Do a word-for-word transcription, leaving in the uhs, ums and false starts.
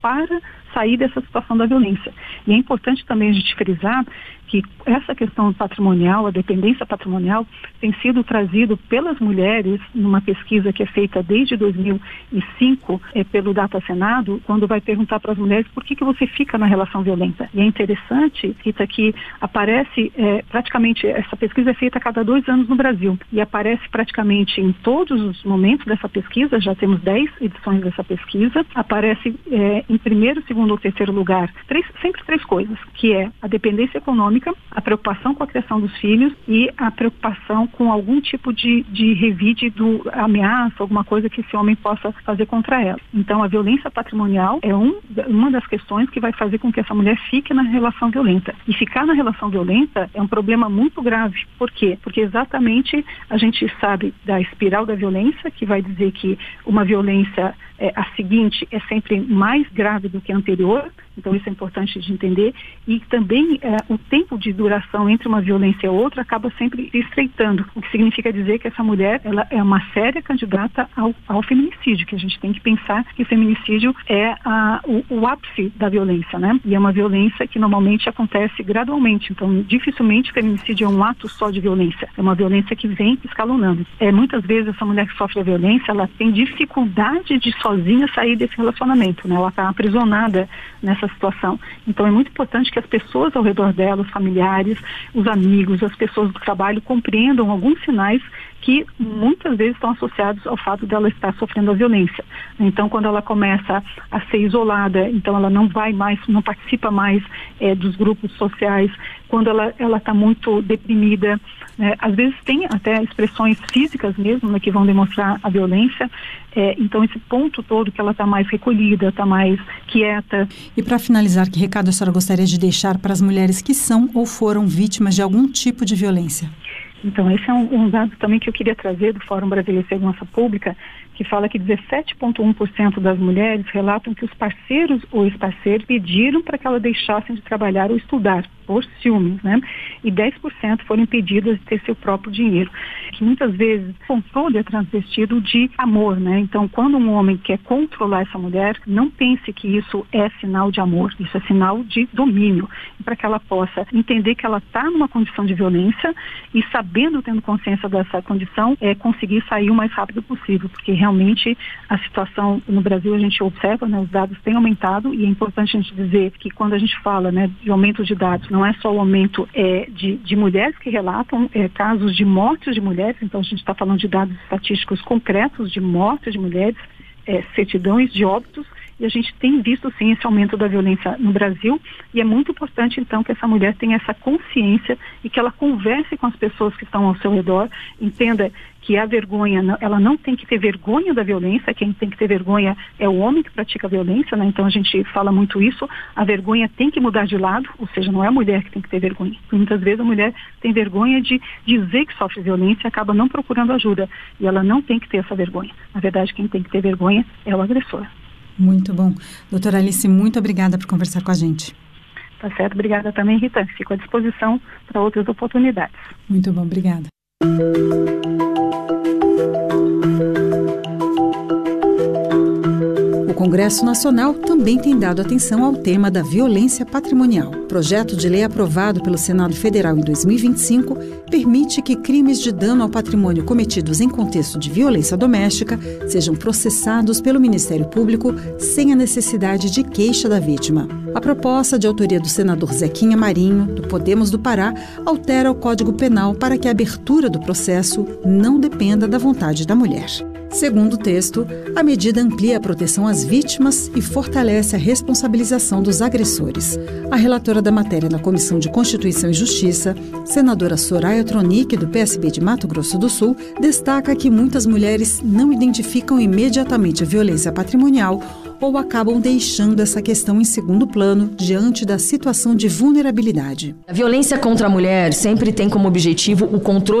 para sair dessa situação da violência. E é importante também a gente frisar que essa questão patrimonial, a dependência patrimonial, tem sido trazido pelas mulheres numa pesquisa que é feita desde dois mil e cinco é, pelo Data Senado, quando vai perguntar para as mulheres por que, que você fica na relação violenta. E é interessante, Rita, que aparece é, praticamente, essa pesquisa é feita a cada dois anos no Brasil, e aparece praticamente em todos os momentos dessa pesquisa, já temos dez edições dessa pesquisa, aparece é, em primeiro, segundo ou terceiro lugar, três, sempre três coisas, que é a dependência econômica, a preocupação com a criação dos filhos e a preocupação com algum tipo de, de revide do ameaça, alguma coisa que esse homem possa fazer contra ela. Então, a violência patrimonial é um, uma das questões que vai fazer com que essa mulher fique na relação violenta. E ficar na relação violenta é um problema muito grave. Por quê? Porque exatamente a gente sabe da espiral da violência, que vai dizer que uma violência, é, a seguinte, é sempre mais grave do que a anterior. Então, isso é importante de entender. E também é, o tempo de duração entre uma violência e outra acaba sempre se estreitando, o que significa dizer que essa mulher ela é uma séria candidata ao, ao feminicídio, que a gente tem que pensar que o feminicídio é a, o, o ápice da violência, né? E é uma violência que normalmente acontece gradualmente. Então, dificilmente o feminicídio é um ato só de violência. É uma violência que vem escalonando. É, muitas vezes essa mulher que sofre a violência, ela tem dificuldade de sozinha sair desse relacionamento, né? Ela está aprisionada nessa situação. Então, é muito importante que as pessoas ao redor dela, os familiares, os amigos, as pessoas do trabalho compreendam alguns sinais que muitas vezes estão associados ao fato dela estar sofrendo a violência. Então, quando ela começa a ser isolada, então ela não vai mais, não participa mais é, dos grupos sociais, quando ela ela está muito deprimida, né? Às vezes tem até expressões físicas mesmo, né, que vão demonstrar a violência. É, então, esse ponto todo que ela está mais recolhida, está mais quieta. E para finalizar, que recado a senhora gostaria de deixar para as mulheres que são ou foram vítimas de algum tipo de violência? Então, esse é um, um dado também que eu queria trazer do Fórum Brasileiro de Segurança Pública, que fala que dezessete vírgula um por cento das mulheres relatam que os parceiros ou ex-parceiros pediram para que elas deixassem de trabalhar ou estudar, por ciúmes, né? E dez por cento foram impedidas de ter seu próprio dinheiro. Que muitas vezes o controle é transvestido de amor, né? Então, quando um homem quer controlar essa mulher, não pense que isso é sinal de amor, isso é sinal de domínio. Para que ela possa entender que ela está numa condição de violência e, sabendo, tendo consciência dessa condição, é conseguir sair o mais rápido possível, porque realmente a situação no Brasil a gente observa, né, os dados têm aumentado, e é importante a gente dizer que quando a gente fala, né, de aumento de dados, não é só o aumento é, de, de mulheres que relatam é, casos de mortes de mulheres, então a gente está falando de dados estatísticos concretos de mortes de mulheres, é, certidões de óbitos, e a gente tem visto sim esse aumento da violência no Brasil, e é muito importante então que essa mulher tenha essa consciência e que ela converse com as pessoas que estão ao seu redor, entenda que a vergonha, ela não tem que ter vergonha da violência, quem tem que ter vergonha é o homem que pratica a violência, né? Então a gente fala muito isso, a vergonha tem que mudar de lado, ou seja, não é a mulher que tem que ter vergonha. Muitas vezes a mulher tem vergonha de dizer que sofre violência e acaba não procurando ajuda, e ela não tem que ter essa vergonha. Na verdade, quem tem que ter vergonha é o agressor. Muito bom. Doutora Alice, muito obrigada por conversar com a gente. Tá certo, obrigada também, Rita. Fico à disposição para outras oportunidades. Muito bom, obrigada. O Congresso Nacional também tem dado atenção ao tema da violência patrimonial. O projeto de lei aprovado pelo Senado Federal em dois mil e vinte e cinco permite que crimes de dano ao patrimônio cometidos em contexto de violência doméstica sejam processados pelo Ministério Público sem a necessidade de queixa da vítima. A proposta, de autoria do senador Zequinha Marinho, do Podemos do Pará, altera o Código Penal para que a abertura do processo não dependa da vontade da mulher. Segundo o texto, a medida amplia a proteção às vítimas e fortalece a responsabilização dos agressores. A relatora da matéria na Comissão de Constituição e Justiça, senadora Soraya Tronic, do P S B de Mato Grosso do Sul, destaca que muitas mulheres não identificam imediatamente a violência patrimonial ou acabam deixando essa questão em segundo plano diante da situação de vulnerabilidade. A violência contra a mulher sempre tem como objetivo o controle